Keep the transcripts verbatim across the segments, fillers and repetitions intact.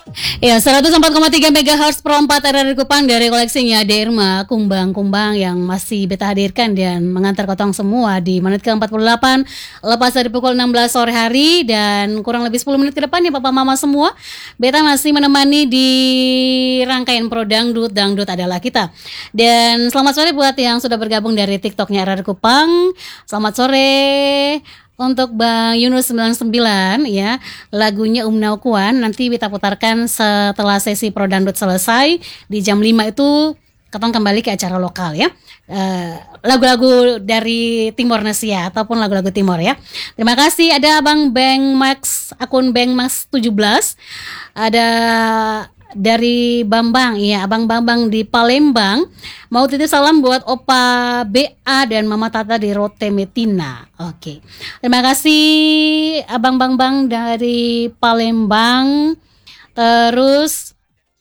Ya, seratus empat koma tiga megahertz per empat R R Kupang dari koleksinya Derma Kumbang-Kumbang yang masih beta hadirkan dan mengantar kotong semua di menit ke empat puluh delapan lepas dari pukul enam belas sore hari, dan kurang lebih sepuluh menit ke depan ya Papa Mama semua, beta masih menemani di rangkaian Pro Dangdut, Dangdut adalah kita. Dan selamat sore buat yang sudah bergabung dari TikToknya R R Kupang. Selamat sore untuk Bang Yunus sembilan puluh sembilan ya, lagunya Umnau Kuan nanti kita putarkan setelah sesi Pro Dangdut selesai di jam lima itu. Ketong kembali ke acara lokal ya, uh, lagu-lagu dari Timor Nesia ataupun lagu-lagu Timor ya. Terima kasih. Ada Abang Bang Max, akun Bang Max tujuh belas, ada dari Bambang, iya Abang Bambang di Palembang, mau titip salam buat Opa B A dan Mama Tata di Rote Metina. Oke, terima kasih Abang Bambang dari Palembang. Terus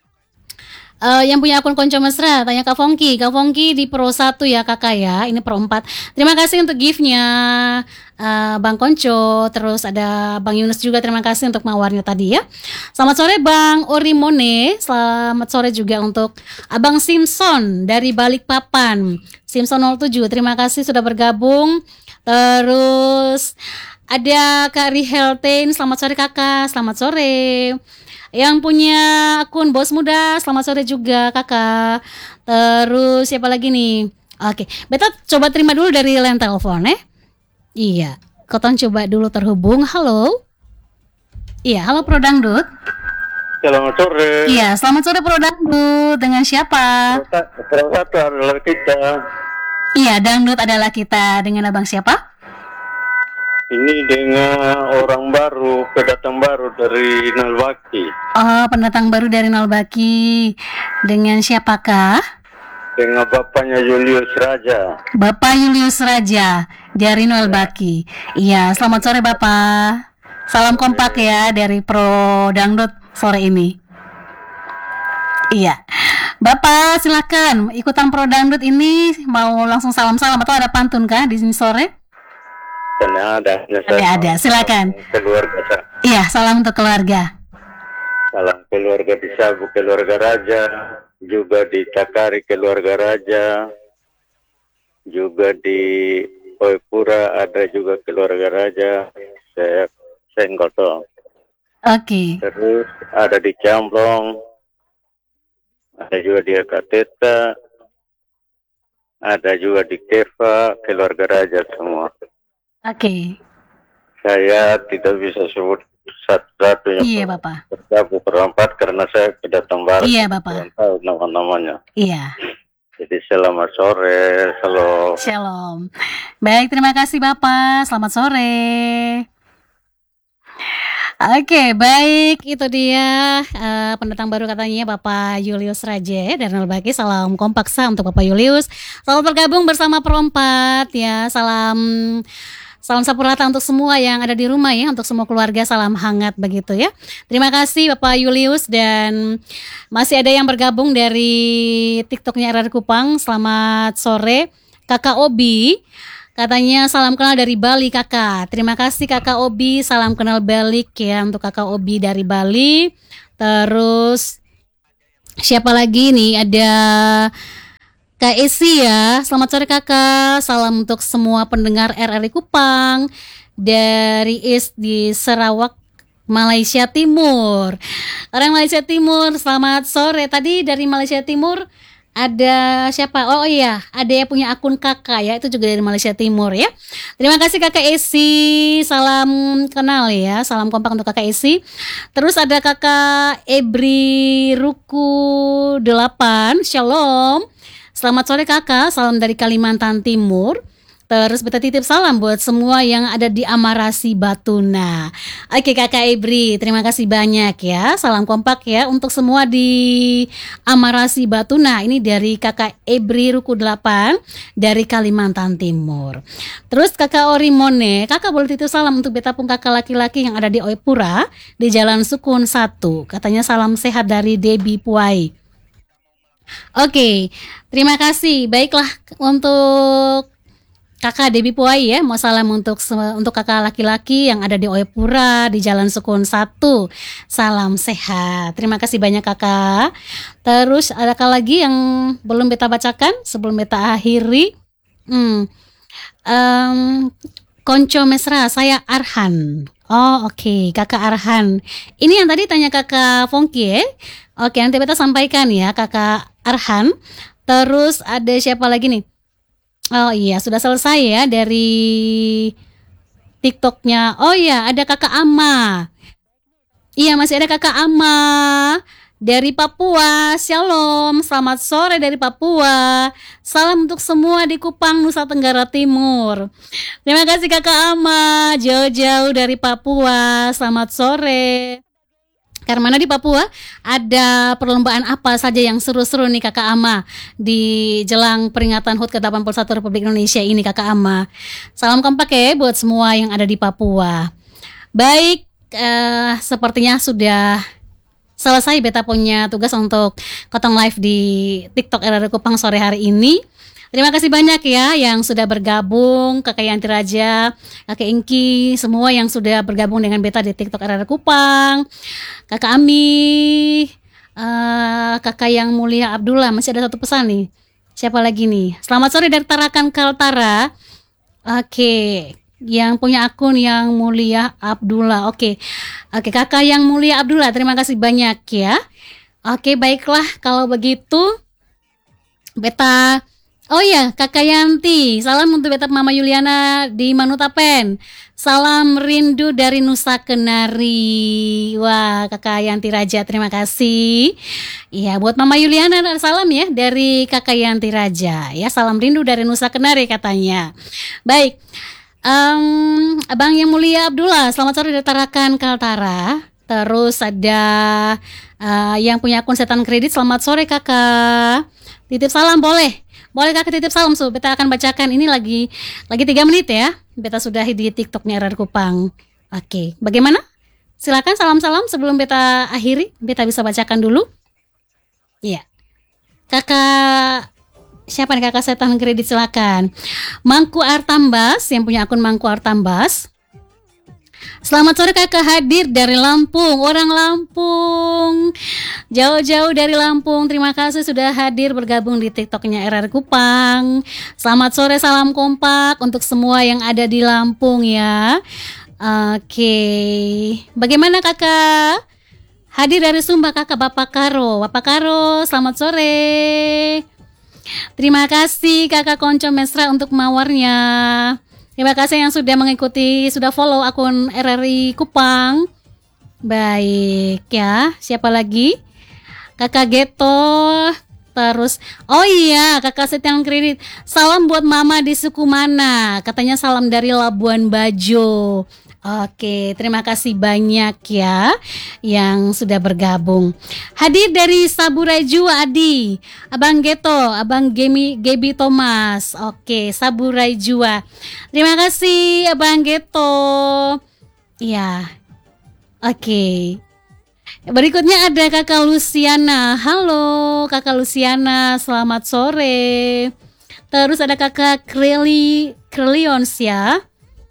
Uh, yang punya akun Konco Mesra, tanya Kak Fongki. Kak Fongki di Pro satu ya kakak ya, ini Pro empat. Terima kasih untuk gift-nya uh, Bang Konco. Terus ada Bang Yunus juga, terima kasih untuk mawarnya tadi ya. Selamat sore Bang Orimone. Selamat sore juga untuk Abang Simpson dari Balikpapan, Simpson nol tujuh, terima kasih sudah bergabung. Terus ada Kak Riheltain, selamat sore kakak. Selamat sore. Yang punya akun Bos Muda, selamat sore juga kakak. Terus siapa lagi nih? Oke, beta coba terima dulu dari line telepon eh. Iya, Koton coba dulu terhubung. Halo. Iya, halo Pro Dangdut. Selamat sore. Iya, selamat sore Pro Dangdut. Dengan siapa? Selamat adalah kita. Iya, Dangdut adalah kita. Dengan abang siapa? Ini dengan orang baru, pendatang baru dari Nalbaki. Oh, pendatang baru dari Nalbaki. Dengan siapakah? Dengan bapaknya Julius Raja. Bapak Julius Raja dari Nalbaki. Iya, selamat sore Bapak. Salam kompak ya dari Pro Dangdut sore ini. Iya. Bapak silakan ikutan Pro Dangdut ini, mau langsung salam-salam atau ada pantun kah di sini sore? Dan ada, ada, ada, silakan. Keluarga. Iya, salam untuk keluarga. Salam keluarga di Sabu, keluarga Raja, juga di Takari, keluarga Raja, juga di Oipura ada juga keluarga Raja. Saya Senggoto. Oke. Okay. Terus ada di Camblong, ada juga di Akateta, ada juga di Keva, keluarga Raja semua. Oke. Okay. Saya tidak bisa sebut satu-satu yang iya, Bapak. Bergabung perempat karena saya pendatang baru. Iya, Bapak. Tahu nama-namanya. Iya. Jadi selamat sore, shalom. Shalom. Baik, terima kasih Bapak. Selamat sore. Oke, baik, itu dia uh, pendatang baru katanya Bapak Julius Raja dari Nalbaki. Salam kompak sa untuk Bapak Julius. Selamat bergabung bersama Perempat ya. Salam salam sapurata untuk semua yang ada di rumah ya, untuk semua keluarga, salam hangat begitu ya. Terima kasih Bapak Julius, dan masih ada yang bergabung dari TikToknya R R Kupang. Selamat sore Kakak Obi. Katanya salam kenal dari Bali kakak. Terima kasih Kakak Obi, salam kenal balik ya untuk Kakak Obi dari Bali. Terus siapa lagi nih? Ada Kak Esi ya. Selamat sore kakak. Salam untuk semua pendengar R R I Kupang dari East di Sarawak, Malaysia Timur. Orang Malaysia Timur, selamat sore. Tadi dari Malaysia Timur ada siapa? Oh iya, ada yang punya akun kakak ya, itu juga dari Malaysia Timur ya. Terima kasih Kakak Esi, salam kenal ya, salam kompak untuk Kakak Esi. Terus ada Kakak Ebri Ruku delapan, shalom. Selamat sore kakak, salam dari Kalimantan Timur. Terus beta titip salam buat semua yang ada di Amarasi Batuna. Oke Kakak Ebri, terima kasih banyak ya. Salam kompak ya untuk semua di Amarasi Batuna. Ini dari Kakak Ebri Ruku delapan dari Kalimantan Timur. Terus Kakak Orimone, kakak boleh titip salam untuk beta pun kakak laki-laki yang ada di Oipura di Jalan Sukun satu. Katanya salam sehat dari Debbie Puai. Oke, terima kasih. Baiklah, untuk Kakak Debi Puai ya, mau salam untuk untuk kakak laki-laki yang ada di Oyapura di Jalan Sukun satu. Salam sehat. Terima kasih banyak kakak. Terus adakah lagi yang belum beta bacakan sebelum beta akhiri? Hmm. Um, Konco Mesra, saya Arhan. Oh oke, okay. Kakak Arhan. Ini yang tadi tanya kakak Fongki ya. Oke, nanti beta sampaikan ya kakak Arhan. Terus ada siapa lagi nih? Oh iya, sudah selesai ya dari TikToknya. Oh iya, ada kakak Ama. Iya, masih ada kakak Ama dari Papua. Shalom, selamat sore dari Papua. Salam untuk semua di Kupang, Nusa Tenggara Timur. Terima kasih kakak Ama, jauh-jauh dari Papua. Selamat sore. Karena di Papua ada perlombaan apa saja yang seru-seru nih kakak Ama di jelang peringatan H U T ke delapan puluh satu Republik Indonesia ini kakak Ama. Salam kompak ya buat semua yang ada di Papua. Baik, eh, sepertinya sudah selesai beta punya tugas untuk Kotong Live di TikTok R R Kupang sore hari ini. Terima kasih banyak ya yang sudah bergabung, Kakak Yanti Raja, Kakak Engki, semua yang sudah bergabung dengan beta di TikTok R R Kupang, Kakak Ami, uh, Kakak yang mulia Abdullah. Masih ada satu pesan nih. Siapa lagi nih? Selamat sore dari Tarakan Kaltara. Oke, yang punya akun yang mulia Abdullah. Oke, oke Kakak yang mulia Abdullah. Terima kasih banyak ya. Oke, baiklah kalau begitu, beta. Oh iya, Kakak Yanti, salam untuk beta Mama Yuliana di Manutapen. Salam rindu dari Nusa Kenari. Wah, Kakak Yanti Raja, terima kasih. Iya, buat Mama Yuliana salam ya dari Kakak Yanti Raja. Ya, salam rindu dari Nusa Kenari katanya. Baik, um, Abang yang mulia Abdullah, selamat sore dari Tarakan Kaltara. Terus ada uh, yang punya akun setan kredit, selamat sore kakak. Titip salam boleh. Boleh kakak titip salam, so beta akan bacakan. Ini lagi lagi tiga menit ya. Beta sudah di TikToknya R R Kupang. Oke, bagaimana? Silakan salam-salam sebelum beta akhiri. Beta bisa bacakan dulu. Iya. Kakak siapa nih kakak setan kredit, silakan. Mangku Artambas yang punya akun Mangku Artambas. Selamat sore kakak, hadir dari Lampung, orang Lampung, jauh-jauh dari Lampung. Terima kasih sudah hadir bergabung di TikToknya R R Kupang. Selamat sore, salam kompak untuk semua yang ada di Lampung ya. Oke, bagaimana kakak? Hadir dari Sumba kakak Bapak Karo. Bapak Karo, selamat sore. Terima kasih kakak Konco Mesra untuk mawarnya. Terima kasih yang sudah mengikuti, sudah follow akun R R I Kupang. Baik ya, siapa lagi? Kakak Geto. Terus, oh iya kakak setan kredit. Salam buat mama di suku mana? Katanya salam dari Labuan Bajo. Oke, terima kasih banyak ya yang sudah bergabung. Hadir dari Saburai Jua Adi, Abang Geto, Abang Gemi, Gebi Thomas. Oke, Saburai Jua. Terima kasih Abang Geto. Ya, oke. Berikutnya ada kakak Luciana. Halo kakak Luciana, selamat sore. Terus ada kakak Kreli, Krelions ya.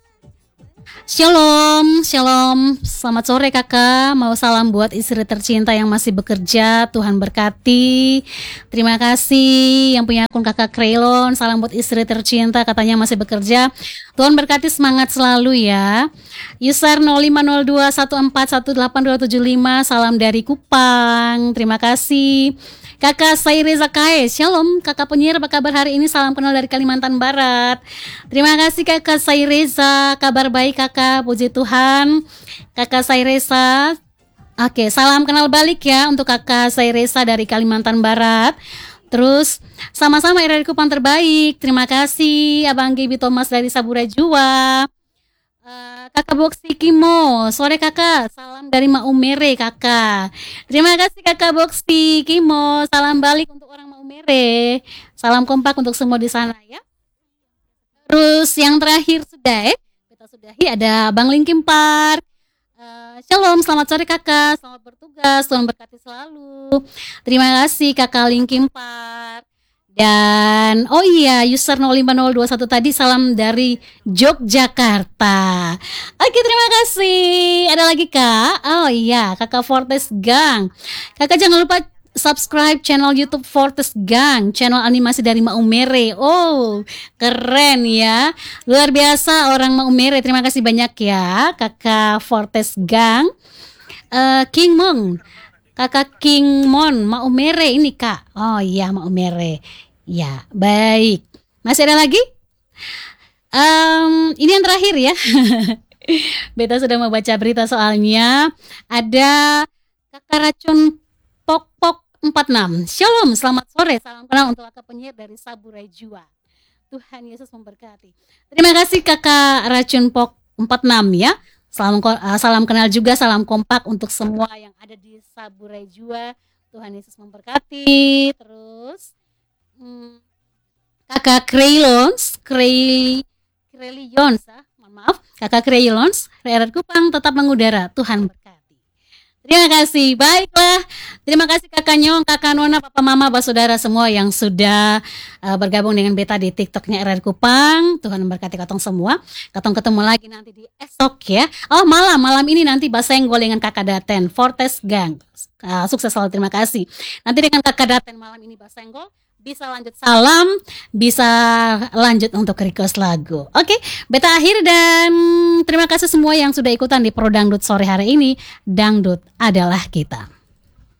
Shalom, shalom, selamat sore kakak. Mau salam buat istri tercinta yang masih bekerja, Tuhan berkati. Terima kasih yang punya akun kakak Kraylon. Salam buat istri tercinta, katanya masih bekerja. Tuhan berkati, semangat selalu ya. User nol lima nol dua satu empat satu delapan dua tujuh lima, salam dari Kupang. Terima kasih. Kakak Saire Zakae, shalom kakak penyiar, apa kabar hari ini? Salam kenal dari Kalimantan Barat. Terima kasih kakak Saireza, kabar baik kakak, puji Tuhan. Kakak Saireza, oke, salam kenal balik ya untuk kakak Saireza dari Kalimantan Barat. Terus sama-sama R R Kupang terbaik. Terima kasih Abang Gibi Thomas dari Saburai Jua. Uh, kakak Boxy Kimo, sore kakak, salam dari Maumere kakak. Terima kasih kakak Boxy Kimo, salam balik untuk orang Maumere. Salam kompak untuk semua di sana ya. Terus yang terakhir sudah eh kita sudahi ada Bang Linkin Park. Uh, shalom, selamat sore kakak, selamat bertugas, Tuhan berkati selalu. Terima kasih kakak Linkin Park Dan oh iya, user nol lima nol dua satu tadi salam dari Yogyakarta. Oke, terima kasih. Ada lagi Kak? Oh iya, Kakak Fortes Gang. Kakak jangan lupa subscribe channel YouTube Fortes Gang, channel animasi dari Maumere. Oh, keren ya. Luar biasa orang Maumere. Terima kasih banyak ya, Kakak Fortes Gang. Uh, King Mong. Kakak King Mon, Maumere ini Kak. Oh iya, Maumere. Ya, baik. Masih ada lagi? Um, ini yang terakhir ya. Beta sudah membaca berita soalnya. Ada Kakak Racun Pok Pok empat enam. Shalom, selamat sore. Salam kenal untuk kakak penyiar dari Saburai Jua. Tuhan Yesus memberkati. Terima kasih Kakak Racun Pok empat enam ya. Salam, uh, salam kenal juga, salam kompak untuk semua yang ada di Saburai Jua. Tuhan Yesus memberkati. Terus Hmm, Kakak Kraylons, Kray, Kraylions, ah, mohon maaf, Kakak Kraylons, R R Kupang tetap mengudara. Tuhan berkati. Terima kasih. Baiklah, terima kasih Kakak Nyong, Kakak Nona, Papa Mama, Saudara semua yang sudah uh, bergabung dengan beta di TikToknya R R Kupang. Tuhan memberkati katong semua. Katong ketemu lagi nanti di esok ya. Oh malam, malam ini nanti basenggol dengan Kakak Daten, Fortes Gang. Uh, sukses selalu, terima kasih. Nanti dengan Kakak Daten malam ini basenggol. Bisa lanjut salam, bisa lanjut untuk request lagu. Oke, beta akhir dan terima kasih semua yang sudah ikutan di Pro Dangdut sore hari ini. Dangdut adalah kita.